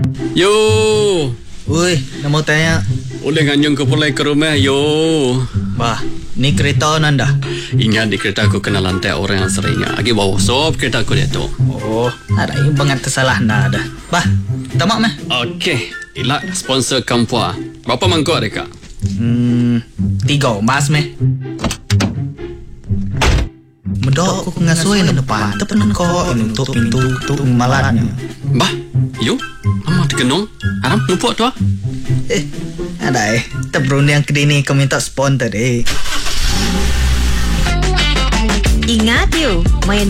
Yo, Woi, nak mau tanya. boleh nganyung ke pulai ke rumah, yo. Bah, ni kereta nanda. Ingat di kereta aku kena lantai orang yang seringnya. Lagi bawa sop kereta aku dia tu. Oh, ada yang bangat tersalah nada. Bah, tamak meh. Okey, Ilak sponsor Kampua. Berapa mangkuk mereka? 3 mas meh. Medok aku ngasui na depan. Tepen kau untuk pintu malatnya. Bah, yo. Lama dikenung. Haram lupa tu ah. Ada terberunding yang kedini kau minta sponsor deh. Ingat you, main